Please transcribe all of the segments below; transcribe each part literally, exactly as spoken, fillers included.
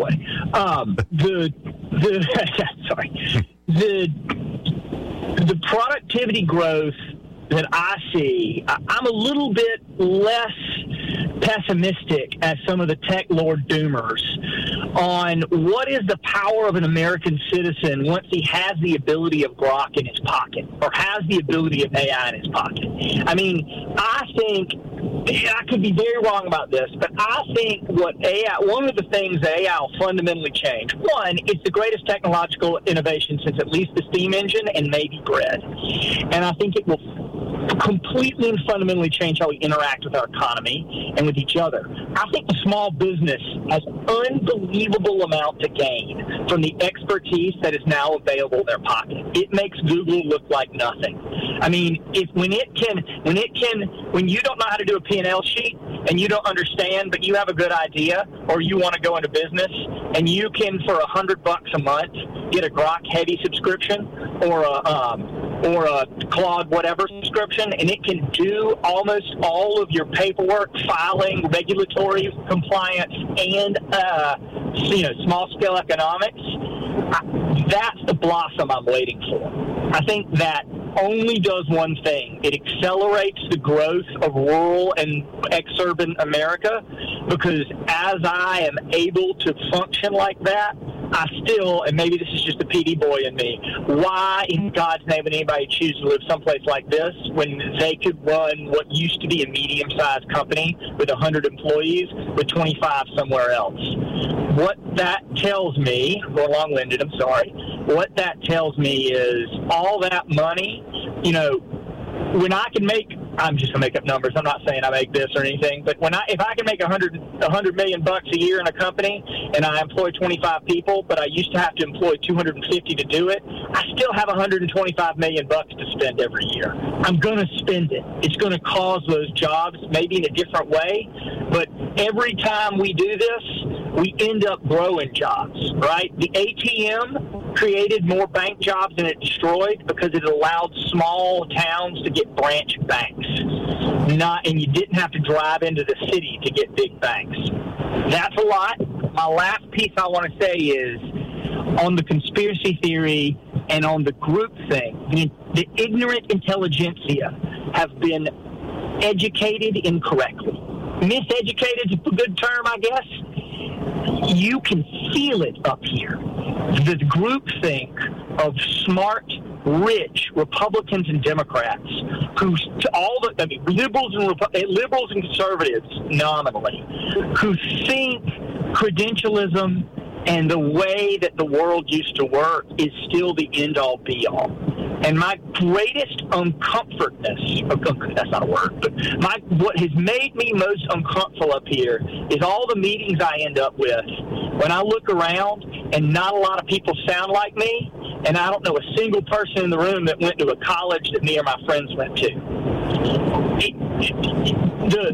funny. Um, the the sorry the the productivity growth that I see, I'm a little bit less pessimistic as some of the tech lord doomers on what is the power of an American citizen once he has the ability of Grok in his pocket or has the ability of A I in his pocket. I mean, I think, I could be very wrong about this, but I think what A I, one of the things that A I will fundamentally change, one, it's the greatest technological innovation since at least the steam engine and maybe bread. And I think it will completely and fundamentally change how we interact with our economy and with each other. I think the small business has unbelievable amount to gain from the expertise that is now available in their pocket. It makes Google look like nothing. I mean, if when it can, when it can, when you don't know how to do a P and L sheet and you don't understand, but you have a good idea, or you want to go into business, and you can for a hundred bucks a month get a Grok Heavy subscription or a um, or a Claude whatever subscription, and it can do almost all of your paperwork, filing, regulatory compliance, and uh, you know, small-scale economics. I, that's the blossom I'm waiting for. I think that only does one thing. It accelerates the growth of rural and exurban America, because as I am able to function like that, I still, and maybe this is just the P D boy in me, why in God's name would anybody choose to live someplace like this when they could run what used to be a medium-sized company with one hundred employees with twenty-five somewhere else? What that tells me, we're long-winded, I'm sorry, what that tells me is all that money, you know, when I can make, I'm just gonna make up numbers. I'm not saying I make this or anything, but when I, if I can make a hundred, a hundred million bucks a year in a company, and I employ twenty-five people, but I used to have to employ two hundred fifty to do it, I still have one hundred twenty-five million bucks to spend every year. I'm gonna spend it. It's gonna cause those jobs, maybe in a different way, but every time we do this, we end up growing jobs, right? The A T M created more bank jobs than it destroyed because it allowed small towns to get branch banks. Not, and you didn't have to drive into the city to get big banks. That's a lot. My last piece I want to say is on the conspiracy theory and on the group thing. The, the ignorant intelligentsia have been educated incorrectly. Miseducated is a good term, I guess. You can feel it up here. The groupthink of smart, rich Republicans and Democrats, who all the I mean, liberals and liberals and conservatives nominally, who think credentialism and the way that the world used to work is still the end-all, be-all. And my greatest uncomfortness, that's not a word, but my what has made me most uncomfortable up here is all the meetings I end up with when I look around and not a lot of people sound like me, and I don't know a single person in the room that went to a college that me or my friends went to. It, the,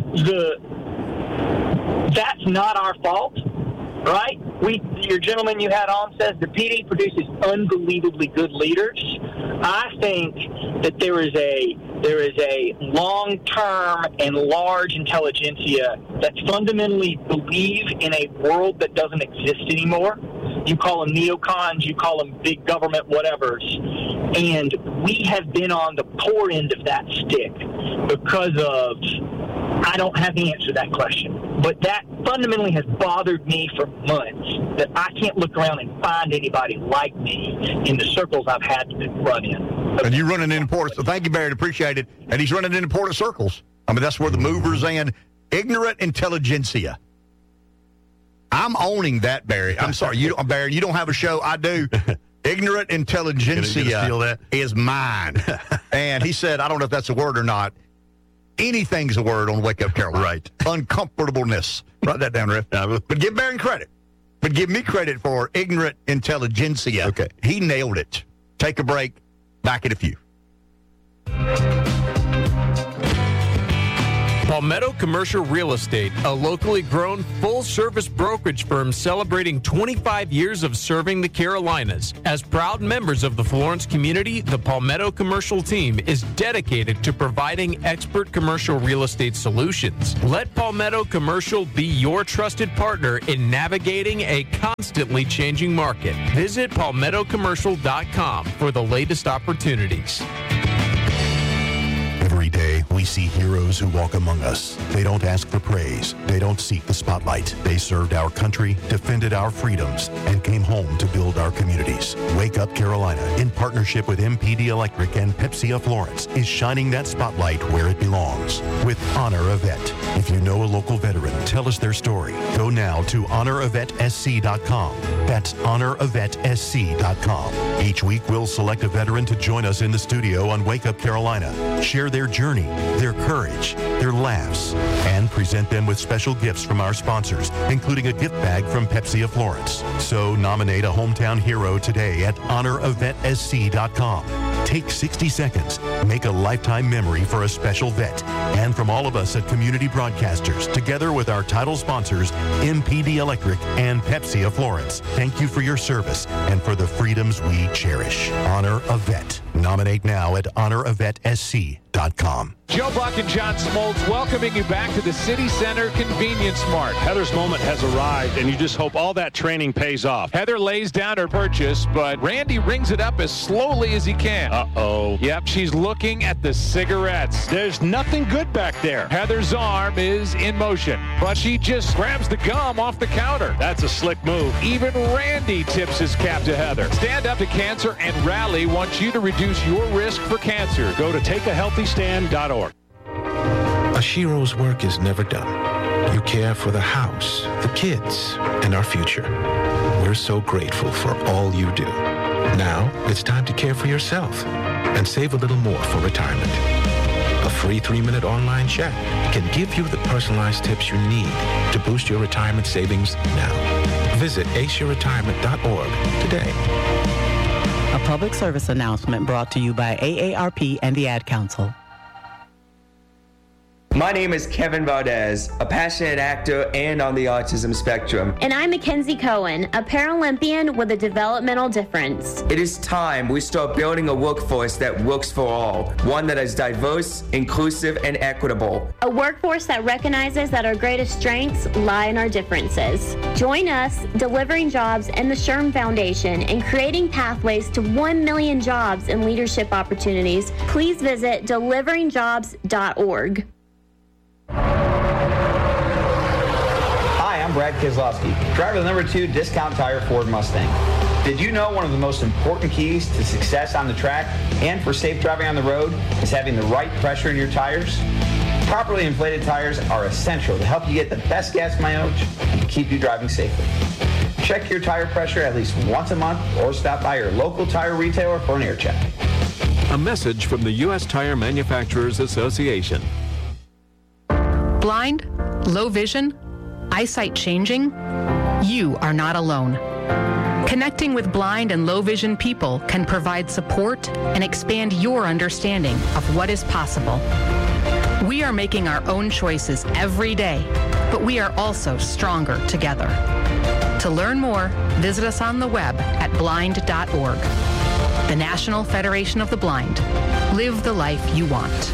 the, that's not our fault. Right? We, your gentleman you had on says the P D produces unbelievably good leaders. I think that there is a there is a long-term and large intelligentsia that fundamentally believe in a world that doesn't exist anymore. You call them neocons, you call them big government whatevers. And we have been on the poor end of that stick because of, I don't have the answer to that question. But that fundamentally has bothered me for months, that I can't look around and find anybody like me in the circles I've had to run in. And you're running in important, so thank you, Barry, appreciate it. And he's running in important circles. I mean, that's where the movers and ignorant intelligentsia. I'm owning that, Barry. I'm sorry, you don't, Barry, you don't have a show. I do. Ignorant intelligentsia is mine. And he said, I don't know if that's a word or not, anything's a word on Wake Up Carolina. Right. Uncomfortableness. Write that down, Riff. But give Barron credit. But give me credit for ignorant intelligentsia. Okay. He nailed it. Take a break. Back in a few. Palmetto Commercial Real Estate, a locally grown, full-service brokerage firm celebrating twenty-five years of serving the Carolinas. As proud members of the Florence community, the Palmetto Commercial team is dedicated to providing expert commercial real estate solutions. Let Palmetto Commercial be your trusted partner in navigating a constantly changing market. Visit palmetto commercial dot com for the latest opportunities. Every day, we see heroes who walk among us. They don't ask for praise. They don't seek the spotlight. They served our country, defended our freedoms, and came home to build our communities. Wake Up Carolina, in partnership with M P D Electric and Pepsi of Florence, is shining that spotlight where it belongs with Honor a Vet. If you know a local veteran, tell us their story. Go now to honor a vet s c dot com. That's honor a vet s c dot com. Each week, we'll select a veteran to join us in the studio on Wake Up Carolina. Share their journey, their courage, their laughs, and present them with special gifts from our sponsors, including a gift bag from Pepsi of Florence. So nominate a hometown hero today at honor a vet s c dot com. Take sixty seconds. Make a lifetime memory for a special vet. And from all of us at Community Broadcasters, together with our title sponsors, M P D Electric and Pepsi of Florence, thank you for your service and for the freedoms we cherish. Honor a Vet. Nominate now at honor a vet s c dot com. Joe Buck and John Smoltz welcoming you back to the City Center Convenience Mart. Heather's moment has arrived, and you just hope all that training pays off. Heather lays down her purchase, but Randy rings it up as slowly as he can. Uh-oh. Yep, she's looking at the cigarettes. There's nothing good back there. Heather's arm is in motion, but she just grabs the gum off the counter. That's a slick move. Even Randy tips his cap to Heather. Stand Up to Cancer and Rally wants you to reduce your risk for cancer. Go to take a healthy stand dot org. Ashiro's work is never done. You care for the house, the kids, and our future. We're so grateful for all you do. Now, it's time to care for yourself and save a little more for retirement. A free three-minute online chat can give you the personalized tips you need to boost your retirement savings now. Visit ace your retirement dot org today. A public service announcement brought to you by A A R P and the Ad Council. My name is Kevin Valdez, a passionate actor and on the autism spectrum. And I'm Mackenzie Cohen, a Paralympian with a developmental difference. It is time we start building a workforce that works for all, one that is diverse, inclusive, and equitable. A workforce that recognizes that our greatest strengths lie in our differences. Join us, Delivering Jobs and the SHRM Foundation, in creating pathways to one million jobs and leadership opportunities. Please visit delivering jobs dot org. Hi, I'm Brad Keselowski, driver of the number two Discount Tire Ford Mustang. Did you know one of the most important keys to success on the track and for safe driving on the road is having the right pressure in your tires? Properly inflated tires are essential to help you get the best gas mileage and keep you driving safely. Check your tire pressure at least once a month or stop by your local tire retailer for an air check. A message from the U S Tire Manufacturers Association. Blind, low vision, eyesight changing? You are not alone. Connecting with blind and low vision people can provide support and expand your understanding of what is possible. We are making our own choices every day, but we are also stronger together. To learn more, visit us on the web at blind dot org. The National Federation of the Blind. Live the life you want.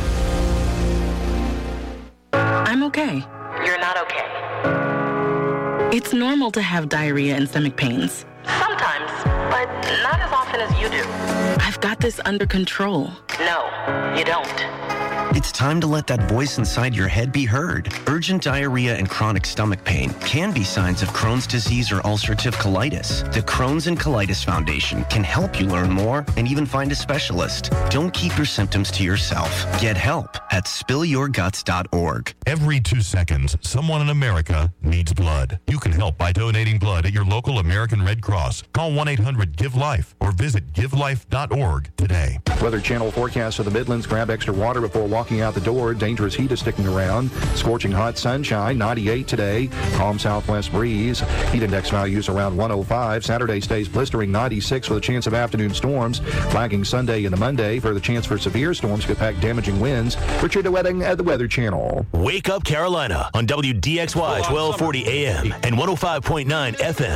I'm okay. You're not okay. It's normal to have diarrhea and stomach pains. Sometimes, but not as often as you do. I've got this under control. No, you don't. It's time to let that voice inside your head be heard. Urgent diarrhea and chronic stomach pain can be signs of Crohn's disease or ulcerative colitis. The Crohn's and Colitis Foundation can help you learn more and even find a specialist. Don't keep your symptoms to yourself. Get help at spill your guts dot org. Every two seconds, someone in America needs blood. You can help by donating blood at your local American Red Cross. Call one eight hundred give life or visit give life dot org today. Weather Channel forecast for the Midlands. Grab extra water before walking walking out the door. Dangerous heat is sticking around. Scorching hot sunshine, ninety-eight today. Calm southwest breeze. Heat index values around one oh five. Saturday stays blistering, ninety-six with a chance of afternoon storms. Flagging Sunday into Monday for the chance for severe storms could pack damaging winds. Richard DeWetting at the Weather Channel. Wake Up Carolina on W D X Y twelve forty A M and one oh five point nine F M.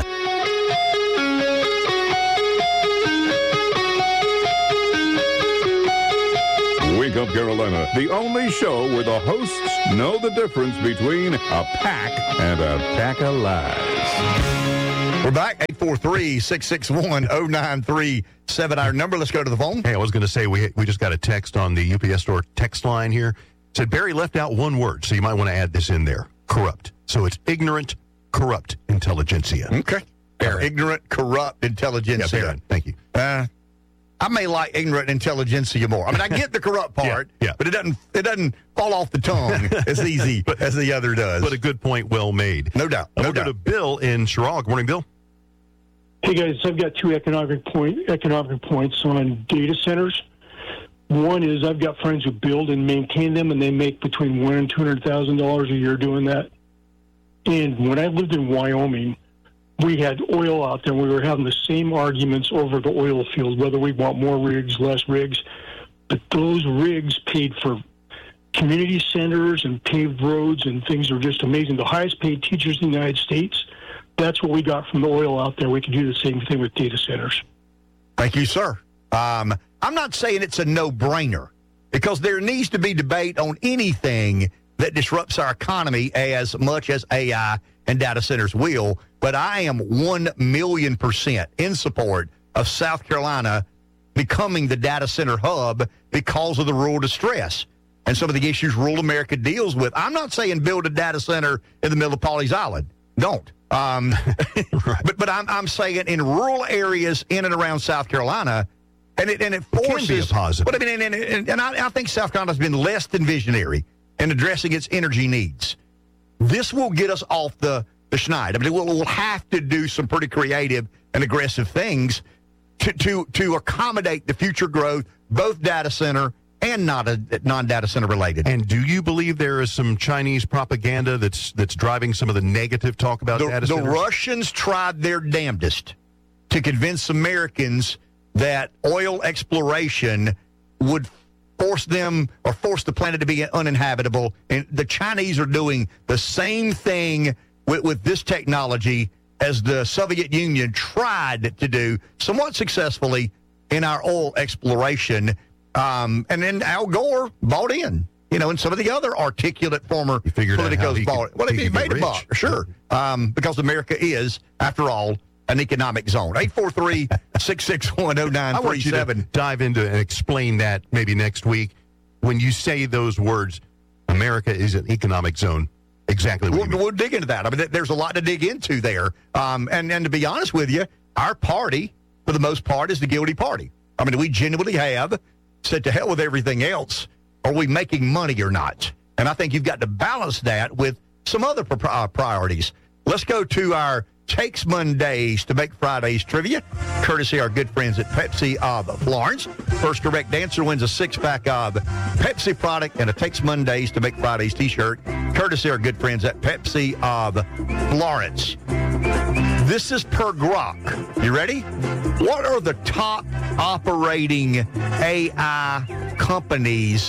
Wake Up Carolina, the only show where the hosts know the difference between a pack and a pack of lies. We're back, eight four three, six six one, oh nine three seven, our number. Let's go to the phone. Hey, I was going to say, we we just got a text on the U P S store text line here. It said, Barry left out one word, so you might want to add this in there. Corrupt. So it's ignorant, corrupt intelligentsia. Okay. Fair. Ignorant, corrupt intelligentsia. Yeah, thank you. Uh, I may like ignorant intelligentsia more. I mean, I get the corrupt part, yeah, yeah. but it doesn't it doesn't fall off the tongue as easy but, as the other does. But a good point, well made. No doubt. No we'll doubt. Go to Bill in Chirag. Good morning, Bill. Hey, guys. I've got two economic point economic points on data centers. One is I've got friends who build and maintain them, and they make between one and two hundred thousand dollars a year doing that. And when I lived in Wyoming, we had oil out there. We were having the same arguments over the oil field, whether we want more rigs, less rigs. But those rigs paid for community centers and paved roads, and things are just amazing. The highest paid teachers in the United States, that's what we got from the oil out there. We could do the same thing with data centers. Thank you, sir. Um, I'm not saying it's a no-brainer, because there needs to be debate on anything that disrupts our economy as much as A I and data centers will. But I am one million percent in support of South Carolina becoming the data center hub because of the rural distress and some of the issues rural America deals with. I'm not saying build a data center in the middle of Pawleys Island. Don't. Um, right. But but I'm I'm saying in rural areas in and around South Carolina, and it and it forces. It can be a positive. But I mean, and, and, and I, I think South Carolina's been less than visionary in addressing its energy needs. This will get us off the the schneid. I mean, we'll, we'll have to do some pretty creative and aggressive things to to to accommodate the future growth, both data center and not a non-data center related. And do you believe there is some Chinese propaganda that's that's driving some of the negative talk about the, data the centers? The Russians tried their damnedest to convince Americans that oil exploration would force them or force the planet to be uninhabitable. And the Chinese are doing the same thing with, with this technology as the Soviet Union tried to do somewhat successfully in our oil exploration. Um, and then Al Gore bought in, you know, and some of the other articulate former politicos bought it. Well, he, he made a buck, sure, um, because America is, after all, an economic zone. eight four three, six six one, oh nine three seven. I want you to dive into and explain that maybe next week. When you say those words, America is an economic zone, exactly what we'll, you mean. We'll dig into that. I mean, there's a lot to dig into there. Um, and, and to be honest with you, our party, for the most part, is the guilty party. I mean, we genuinely have said to hell with everything else. Are we making money or not? And I think you've got to balance that with some other pri- uh, priorities. Let's go to our Takes Mondays to Make Fridays trivia, courtesy our good friends at Pepsi of Florence. First correct answer wins a six-pack of Pepsi product and a Takes Mondays to Make Fridays t-shirt, courtesy our good friends at Pepsi of Florence. This is per Grok. You ready? What are the top operating A I companies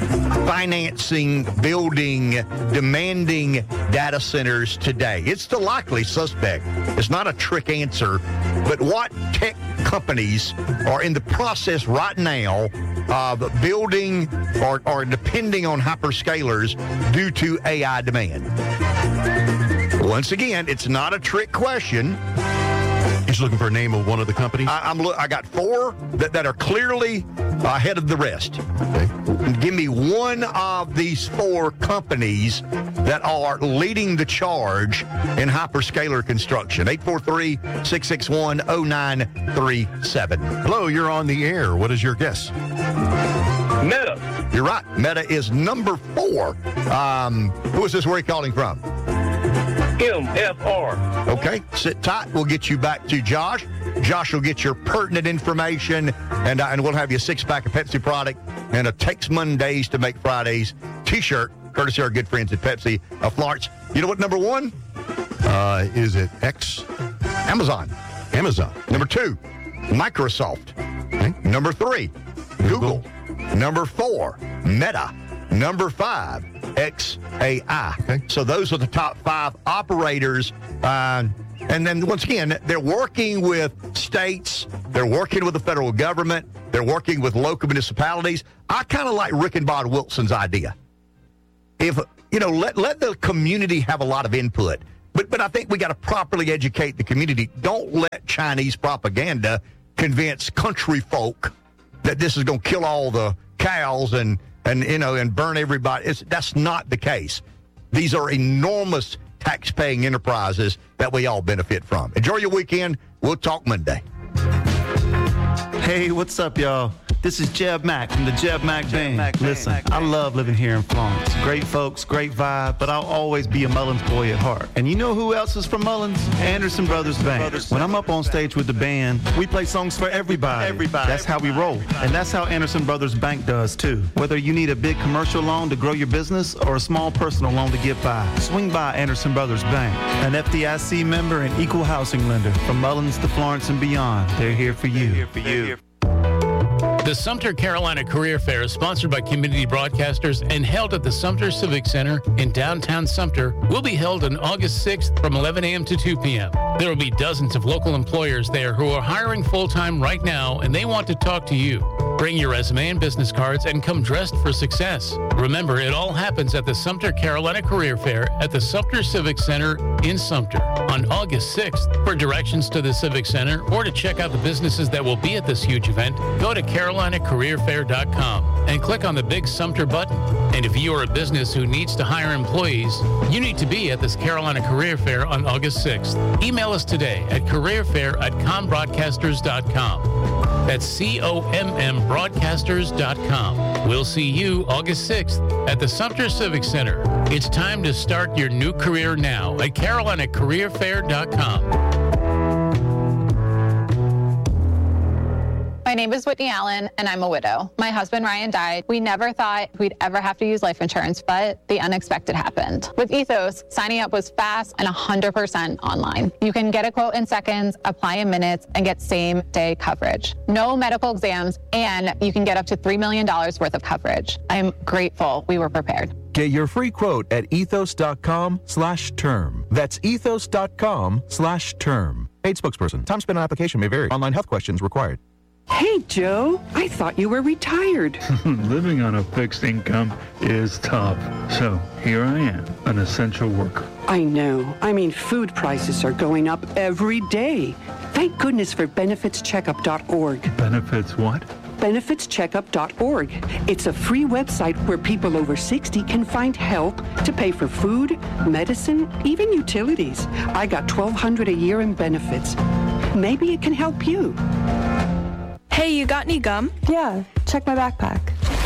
financing, building, demanding data centers today? It's the likely suspect. It's not a trick answer, but what tech companies are in the process right now of building or, or depending on hyperscalers due to A I demand? Once again, it's not a trick question. He's looking for a name of one of the companies? I, I'm look, I got four that, that are clearly ahead of the rest. Okay. Give me one of these four companies that are leading the charge in hyperscaler construction. eight four three, six six one, oh nine three seven. Hello, you're on the air. What is your guess? Meta. You're right. Meta is number four. Um, who is this? Where are you calling from? M F R. Okay, sit tight. We'll get you back to Josh. Josh will get your pertinent information, and, uh, and we'll have you a six-pack of Pepsi product and a Takes Mondays to Make Fridays T-shirt, courtesy of our good friends at Pepsi of Florence. You know what number one? Uh, is it X? Amazon. Amazon. Number two, Microsoft. Okay. Number three, Google. Google. Number four, Meta. Number five, X A I. Okay. So those are the top five operators. Uh, and then, once again, they're working with states. They're working with the federal government. They're working with local municipalities. I kind of like Rick and Bob Wilson's idea. If, you know, let, let the community have a lot of input. But, but I think we got to properly educate the community. Don't let Chinese propaganda convince country folk that this is going to kill all the cows and, and you know, and burn everybody. It's, that's not the case. These are enormous tax-paying enterprises that we all benefit from. Enjoy your weekend. We'll talk Monday. Hey, what's up, y'all? This is Jeb Mack from the Jeb Mack Jeb Band. Mack Listen, Mack I love living here in Florence. Great folks, great vibe, but I'll always be a Mullins boy at heart. And you know who else is from Mullins? Anderson Brothers Band. Brothers when I'm up on stage with the band, we play songs for everybody. Everybody. That's how we roll. And that's how Anderson Brothers Bank does, too. Whether you need a big commercial loan to grow your business or a small personal loan to get by, swing by Anderson Brothers Bank. An F D I C member and equal housing lender. From Mullins to Florence and beyond, they're here for you. They're here for you. The Sumter Carolina Career Fair is sponsored by Community Broadcasters and held at the Sumter Civic Center in downtown Sumter. Will be held on August sixth from eleven a.m. to two p.m. There will be dozens of local employers there who are hiring full-time right now, and they want to talk to you. Bring your resume and business cards and come dressed for success. Remember, it all happens at the Sumter Carolina Career Fair at the Sumter Civic Center in Sumter on August sixth. For directions to the Civic Center or to check out the businesses that will be at this huge event, go to carolina career fair dot com and click on the big Sumter button. And if you are a business who needs to hire employees, you need to be at this Carolina Career Fair on August sixth. Email us today at careerfair at combroadcasters dot com. That's C O M M broadcasters dot com. We'll see you August sixth at the Sumter Civic Center. It's time to start your new career now at carolina career fair dot com. My name is Whitney Allen, and I'm a widow. My husband, Ryan, died. We never thought we'd ever have to use life insurance, but the unexpected happened. With Ethos, signing up was fast and one hundred percent online. You can get a quote in seconds, apply in minutes, and get same-day coverage. No medical exams, and you can get up to three million dollars worth of coverage. I'm grateful we were prepared. Get your free quote at ethos.com slash term. That's ethos.com slash term. Paid spokesperson. Time spent on application may vary. Online health questions required. Hey, Joe, I thought you were retired. Living on a fixed income is tough. So here I am, an essential worker. I know. I mean, food prices are going up every day. Thank goodness for benefits checkup dot org. Benefits what? benefits checkup dot org. It's a free website where people over sixty can find help to pay for food, medicine, even utilities. I got twelve hundred dollars a year in benefits. Maybe it can help you. Hey, you got any gum? Yeah, check my backpack.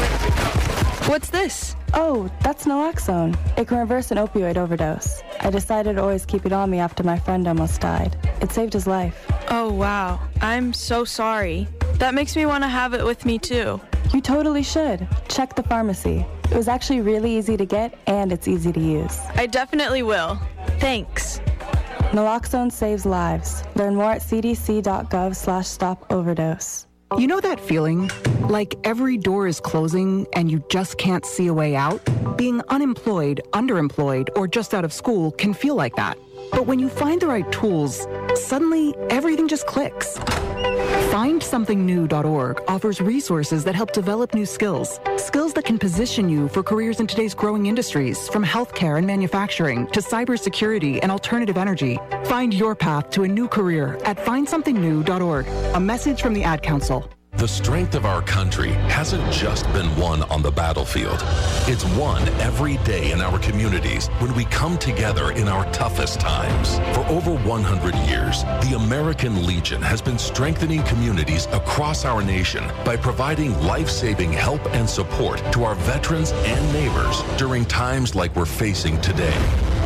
What's this? Oh, that's naloxone. It can reverse an opioid overdose. I decided to always keep it on me after my friend almost died. It saved his life. Oh, wow. I'm so sorry. That makes me want to have it with me, too. You totally should. Check the pharmacy. It was actually really easy to get, and it's easy to use. I definitely will. Thanks. Naloxone saves lives. Learn more at c d c dot gov slash stop overdose. You know that feeling? Like every door is closing and you just can't see a way out? Being unemployed, underemployed, or just out of school can feel like that. But when you find the right tools, suddenly everything just clicks. find something new dot org offers resources that help develop new skills. Skills that can position you for careers in today's growing industries, from healthcare and manufacturing to cybersecurity and alternative energy. Find your path to a new career at find something new dot org. A message from the Ad Council. The strength of our country hasn't just been won on the battlefield. It's won every day in our communities when we come together in our toughest times. For over one hundred years, the American Legion has been strengthening communities across our nation by providing life-saving help and support to our veterans and neighbors during times like we're facing today.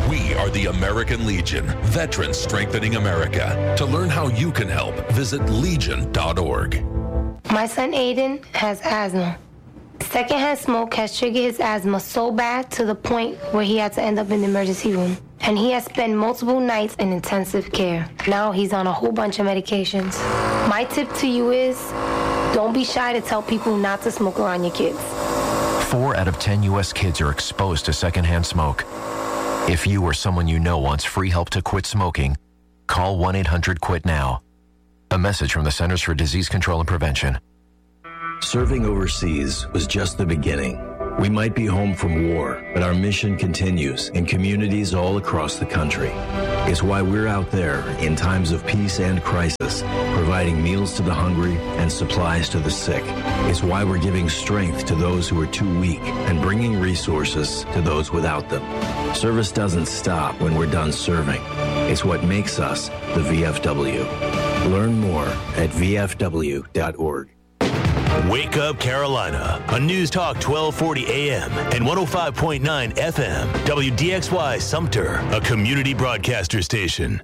We are the American Legion, veterans strengthening America. To learn how you can help, visit legion dot org. My son Aiden has asthma. Secondhand smoke has triggered his asthma so bad to the point where he had to end up in the emergency room. And he has spent multiple nights in intensive care. Now he's on a whole bunch of medications. My tip to you is, don't be shy to tell people not to smoke around your kids. Four out of ten U S kids are exposed to secondhand smoke. If you or someone you know wants free help to quit smoking, call one eight hundred quit now. A message from the Centers for Disease Control and Prevention. Serving overseas was just the beginning. We might be home from war, but our mission continues in communities all across the country. It's why we're out there in times of peace and crisis, providing meals to the hungry and supplies to the sick. It's why we're giving strength to those who are too weak and bringing resources to those without them. Service doesn't stop when we're done serving. It's what makes us the V F W. Learn more at V F W dot org. Wake Up Carolina on News Talk twelve forty A M and one oh five point nine F M. W D X Y Sumter, a community broadcaster station.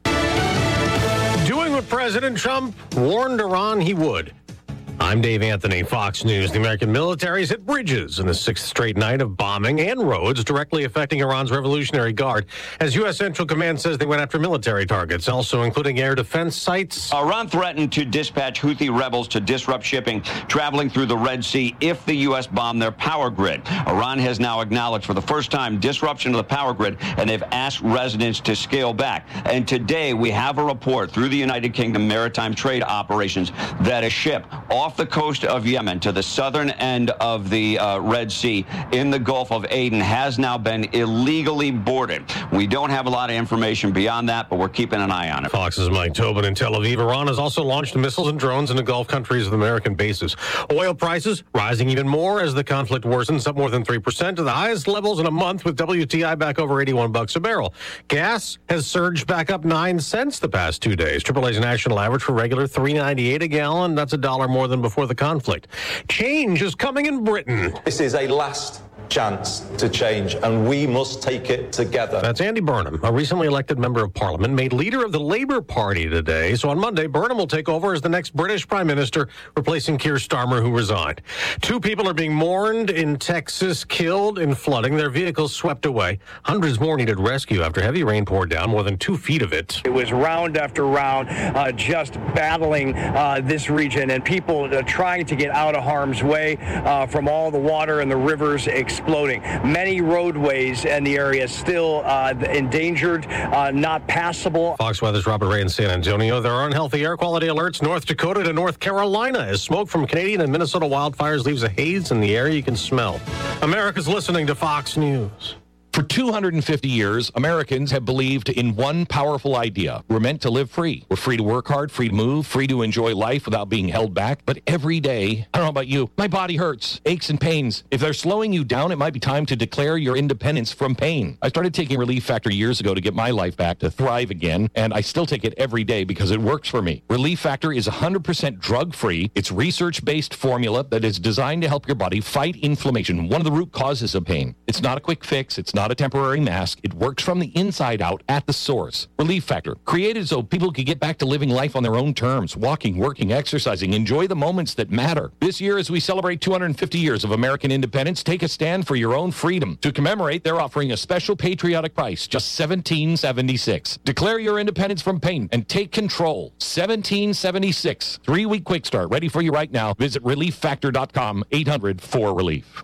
Doing what President Trump warned Iran he would. I'm Dave Anthony, Fox News. The American military's hit bridges in the sixth straight night of bombing and roads directly affecting Iran's Revolutionary Guard. As U S. Central Command says they went after military targets, also including air defense sites. Iran threatened to dispatch Houthi rebels to disrupt shipping traveling through the Red Sea if the U S bombed their power grid. Iran has now acknowledged for the first time disruption of the power grid, and they've asked residents to scale back. And today we have a report through the United Kingdom Maritime Trade Operations that a ship off the coast of Yemen to the southern end of the uh, Red Sea in the Gulf of Aden has now been illegally boarded. We don't have a lot of information beyond that, but we're keeping an eye on it. Fox's Mike Tobin in Tel Aviv. Iran has also launched missiles and drones into Gulf countries with American bases. Oil prices rising even more as the conflict worsens, up more than three percent to the highest levels in a month, with W T I back over eighty-one bucks a barrel. Gas has surged back up nine cents the past two days. Triple A's national average for regular three ninety-eight a gallon. That's a dollar more than before the conflict. Change is coming in Britain. This is a last chance to change, and we must take it together. That's Andy Burnham, a recently elected member of Parliament, made leader of the Labour Party today. So on Monday, Burnham will take over as the next British Prime Minister, replacing Keir Starmer, who resigned. Two people are being mourned in Texas, killed in flooding. Their vehicles swept away. Hundreds more needed rescue after heavy rain poured down, more than two feet of it. It was round after round, uh, just battling uh, this region, and people uh, trying to get out of harm's way uh, from all the water and the rivers exploding. Many roadways in the area still uh, endangered, uh, not passable. Fox Weather's Robert Ray in San Antonio. There are unhealthy air quality alerts North Dakota to North Carolina as smoke from Canadian and Minnesota wildfires leaves a haze in the air you can smell. America's listening to Fox News. For two hundred fifty years, Americans have believed in one powerful idea. We're meant to live free. We're free to work hard, free to move, free to enjoy life without being held back. But every day, I don't know about you, my body hurts, aches and pains. If they're slowing you down, it might be time to declare your independence from pain. I started taking Relief Factor years ago to get my life back, to thrive again, and I still take it every day because it works for me. Relief Factor is one hundred percent drug-free. It's research-based formula that is designed to help your body fight inflammation, one of the root causes of pain. It's not a quick fix. It's not a temporary mask. It works from the inside out at the source. Relief Factor, created so people can get back to living life on their own terms, walking, working, exercising, enjoy the moments that matter. This year, as we celebrate two hundred fifty years of American independence, take a stand for your own freedom. To commemorate, they're offering a special patriotic price, just seventeen seventy-six. Declare your independence from pain and take control. seventeen seventy-six. Three-week quick start, ready for you right now. Visit relief factor dot com, eight hundred four relief.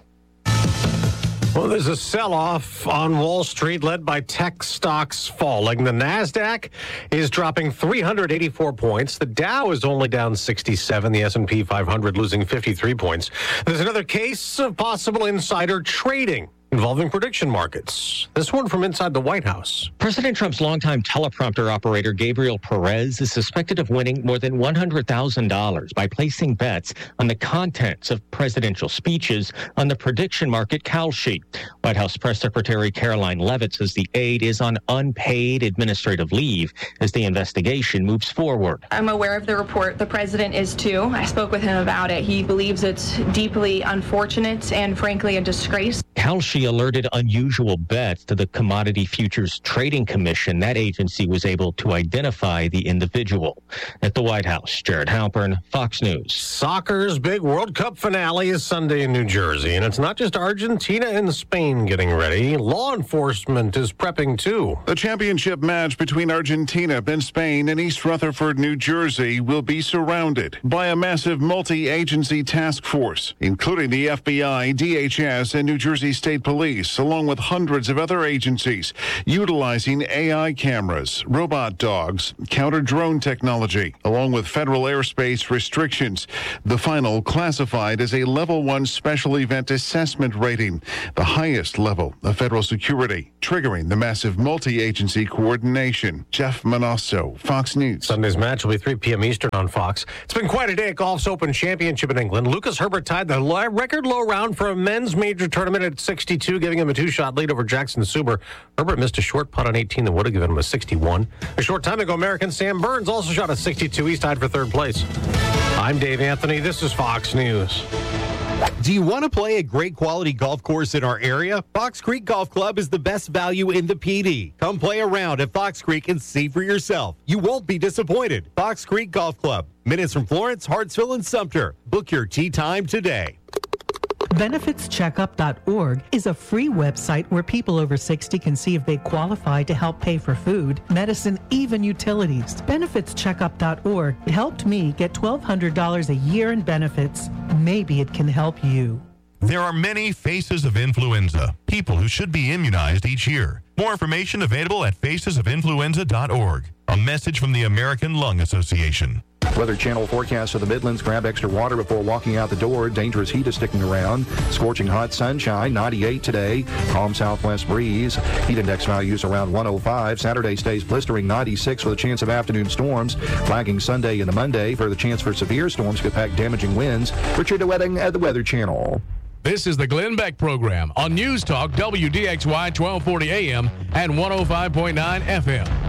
Well, there's a sell-off on Wall Street led by tech stocks falling. The NASDAQ is dropping three hundred eighty-four points. The Dow is only down sixty-seven. The S and P five hundred losing fifty-three points. There's another case of possible insider trading involving prediction markets. This one from inside the White House. President Trump's longtime teleprompter operator, Gabriel Perez, is suspected of winning more than one hundred thousand dollars by placing bets on the contents of presidential speeches on the prediction market Kalshi. White House Press Secretary Caroline Leavitt says the aide is on unpaid administrative leave as the investigation moves forward. I'm aware of the report. The president is too. I spoke with him about it. He believes it's deeply unfortunate and, frankly, a disgrace. Kalshi She alerted unusual bets to the Commodity Futures Trading Commission. That agency was able to identify the individual. At the White House, Jared Halpern, Fox News. Soccer's big World Cup finale is Sunday in New Jersey, and it's not just Argentina and Spain getting ready. Law enforcement is prepping too. The championship match between Argentina and Spain in East Rutherford, New Jersey, will be surrounded by a massive multi-agency task force, including the F B I, D H S, and New Jersey State Police, along with hundreds of other agencies, utilizing A I cameras, robot dogs, counter-drone technology, along with federal airspace restrictions. The final classified as a level one special event assessment rating, the highest level of federal security, triggering the massive multi-agency coordination. Jeff Manasso, Fox News. Sunday's match will be three p.m. Eastern on Fox. It's been quite a day at Golf's Open Championship in England. Lucas Herbert tied the record low round for a men's major tournament at sixty-two, giving him a two-shot lead over Jackson Suber. Herbert missed a short putt on eighteen that would have given him a sixty-one. A short time ago, American Sam Burns also shot a sixty-two. He's tied for third place. I'm Dave Anthony. This is Fox News. Do you want to play a great quality golf course in our area? Fox Creek Golf Club is the best value in the P D. Come play around at Fox Creek and see for yourself. You won't be disappointed. Fox Creek Golf Club. Minutes from Florence, Hartsville, and Sumter. Book your tee time today. benefits checkup dot org is a free website where people over sixty can see if they qualify to help pay for food, medicine, even utilities. benefits checkup dot org helped me get twelve hundred dollars a year in benefits. Maybe it can help you. There are many faces of influenza, people who should be immunized each year. More information available at faces of influenza dot org. A message from the American Lung Association. Weather Channel forecast for the Midlands. Grab extra water before walking out the door. Dangerous heat is sticking around. Scorching hot sunshine, ninety-eight today. Calm southwest breeze. Heat index values around one oh five. Saturday stays blistering, ninety-six with a chance of afternoon storms. Flagging Sunday into Monday for the chance for severe storms could pack damaging winds. Richard DeWetting at the Weather Channel. This is the Glenn Beck Program on News Talk W D X Y twelve forty A M and one oh five point nine F M.